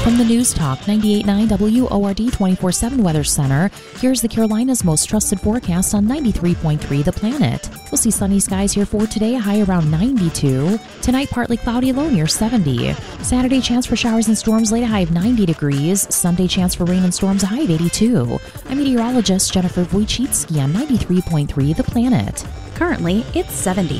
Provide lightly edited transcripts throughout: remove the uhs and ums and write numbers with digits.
From the News Talk 98.9 WORD 24/7 Weather Center, here's the Carolinas' most trusted forecast on 93.3 The Planet. We'll see sunny skies here for today, a high around 92. Tonight, partly cloudy, low near 70. Saturday, chance for showers and storms, late, a high of 90 degrees. Sunday, chance for rain and storms, a high of 82. I'm meteorologist Jennifer Wojcicki on 93.3 The Planet. Currently, it's 70.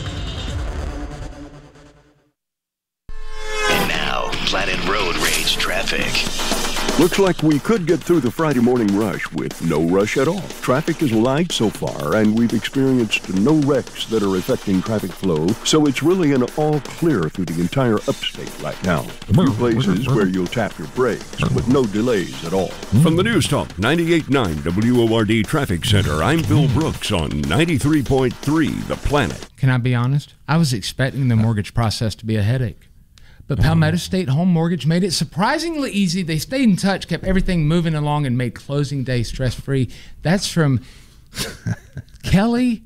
Planet Road Rage traffic. Looks like we could get through the Friday morning rush with no rush at all. Traffic is light so far, and we've experienced no wrecks that are affecting traffic flow, so it's really an all clear through the entire upstate right now. A few places where you'll tap your brakes, but no delays at all. From the News Talk 98.9 WORD Traffic Center, I'm Bill Brooks on 93.3 The Planet. Can I be honest? I was expecting the mortgage process to be a headache. But Palmetto State Home Mortgage made it surprisingly easy. They stayed in touch, kept everything moving along, and made closing day stress-free. That's from Kelly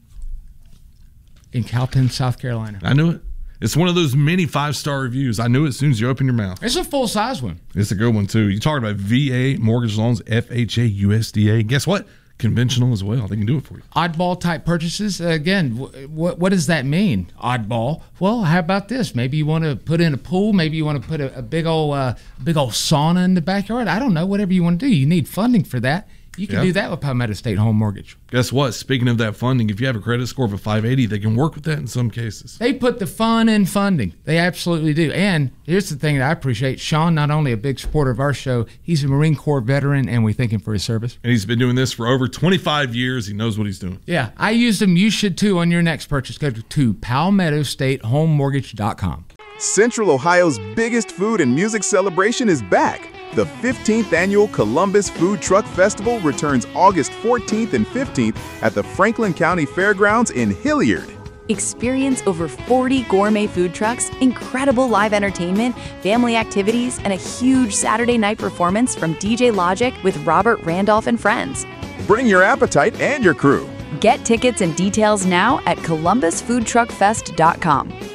in Cowpen, South Carolina. I knew it. It's one of those mini 5-star reviews. I knew it as soon as you open your mouth. It's a full-size one. It's a good one, too. You talked about VA mortgage loans, FHA, USDA. Guess what? Conventional as well. They can do it for you. Oddball type purchases. Again, what does that mean? Oddball. Well, how about this? Maybe you want to put in a pool. Maybe you want to put a big old sauna in the backyard. I don't know. Whatever you want to do. You need funding for that. You can do that with Palmetto State Home Mortgage. Guess what? Speaking of that funding, if you have a credit score of a 580, they can work with that in some cases. They put the fun in funding. They absolutely do. And here's the thing that I appreciate. Sean, not only a big supporter of our show, he's a Marine Corps veteran, and we thank him for his service. And he's been doing this for over 25 years. He knows what he's doing. Yeah, I used him. You should, too, on your next purchase. Go to PalmettoStateHomeMortgage.com. Central Ohio's biggest food and music celebration is back. The 15th Annual Columbus Food Truck Festival returns August 14th and 15th at the Franklin County Fairgrounds in Hilliard. Experience over 40 gourmet food trucks, incredible live entertainment, family activities, and a huge Saturday night performance from DJ Logic with Robert Randolph and friends. Bring your appetite and your crew. Get tickets and details now at columbusfoodtruckfest.com.